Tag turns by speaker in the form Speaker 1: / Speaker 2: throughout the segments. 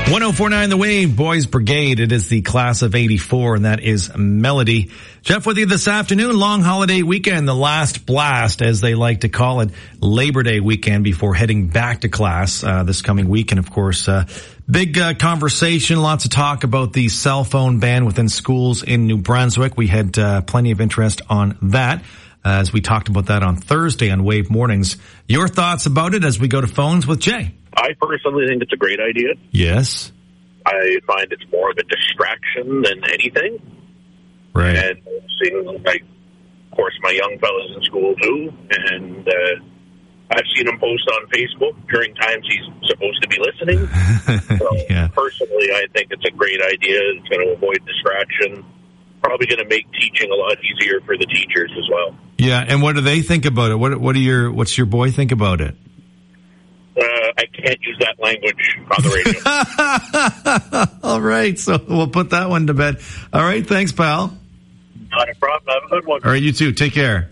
Speaker 1: 1049 The Wave, Boys Brigade. It is the class of 84, and that is Melody. Jeff with you this afternoon. Long holiday weekend, the last blast, as they like to call it, Labor Day weekend before heading back to class this coming week. And of course, big conversation, lots of talk about the cell phone ban within schools in New Brunswick. We had plenty of interest on that as we talked about that on Thursday on Wave Mornings. Your thoughts about it as we go to phones with Jay.
Speaker 2: I personally think it's a great idea.
Speaker 1: Yes.
Speaker 2: I find it's more of a distraction than anything.
Speaker 1: Right.
Speaker 2: And seeing, like, of course, my young fellas in school too, and I've seen him post on Facebook during times he's supposed to be listening. So
Speaker 1: yeah.
Speaker 2: Personally, I think it's a great idea. It's going to avoid distraction. Probably going to make teaching a lot easier for the teachers as well.
Speaker 1: Yeah, and what do they think about it? What's your boy think about it?
Speaker 2: I can't use that language on the radio.
Speaker 1: All right, so we'll put that one to bed. All right, thanks, pal.
Speaker 2: Not a problem. Have a good one.
Speaker 1: All right, you too. Take care.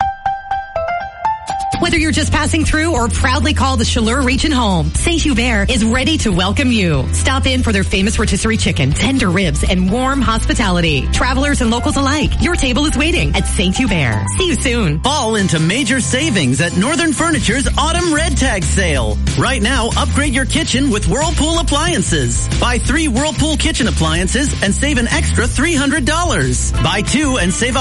Speaker 3: Whether you're just passing through or proudly call the Chaleur region home, St. Hubert is ready to welcome you. Stop in for their famous rotisserie chicken, tender ribs, and warm hospitality. Travelers and locals alike, your table is waiting at St. Hubert. See you soon.
Speaker 4: Fall into major savings at Northern Furniture's Autumn Red Tag Sale. Right now, upgrade your kitchen with Whirlpool appliances. Buy 3 Whirlpool kitchen appliances and save an extra $300. Buy 2 and save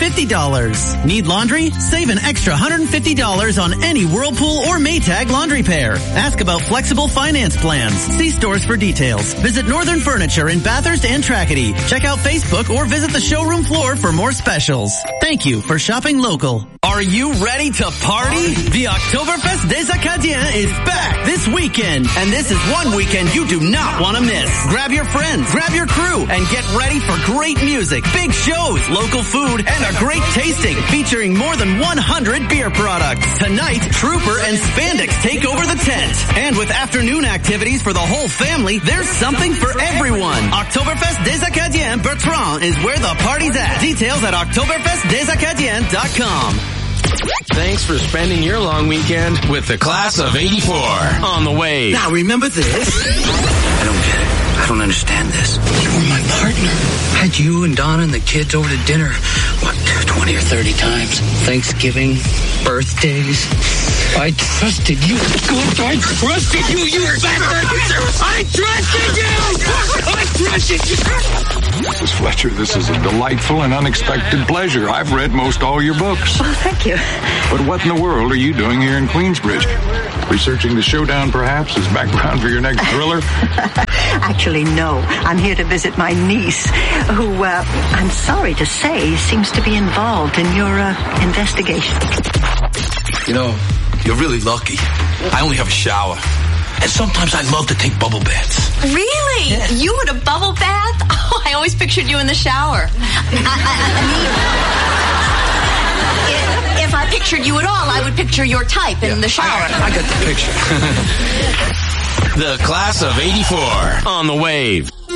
Speaker 4: $150. Need laundry? Save an extra $150 on any Whirlpool or Maytag laundry pair. Ask about flexible finance plans. See stores for details. Visit Northern Furniture in Bathurst and Tracadie. Check out Facebook or visit the showroom floor for more specials. Thank you for shopping local. Are you ready to party? The Oktoberfest des Acadiens is back this weekend, and this is one weekend you do not want to miss. Grab your friends, grab your crew, and get ready for great music, big shows, local food, and a great tasting featuring more than 100 beer products. Tonight, Trooper and Spandex take over the tent. And with afternoon activities for the whole family, there's something for everyone. Oktoberfest des Acadiens Bertrand is where the party's at. Details at oktoberfestdesacadiens.com.
Speaker 5: Thanks for spending your long weekend with the class of 84 on the Wave.
Speaker 6: Now remember this. I don't get it. I don't understand this. You were my partner. Had you and Donna and the kids over to dinner, 20 or 30 times. Thanksgiving, birthdays. I trusted you. I trusted you, you bastard! I trusted you! I trusted you!
Speaker 7: Mrs. Fletcher, this is a delightful and unexpected pleasure. I've read most all your books.
Speaker 8: Oh, thank you.
Speaker 7: But what in the world are you doing here in Queensbridge? Researching the showdown, perhaps, as background for your next thriller?
Speaker 8: Actually, no. I'm here to visit my niece, who, I'm sorry to say, seems to be involved in your investigation.
Speaker 6: You know, you're really lucky. I only have a shower. And sometimes I love to take bubble baths.
Speaker 9: Really? Yeah. You in a bubble bath? Oh, I always pictured you in the shower. I mean, if I pictured you at all, I would picture your type in the shower.
Speaker 6: I got the picture.
Speaker 5: The class of 84 on the Wave.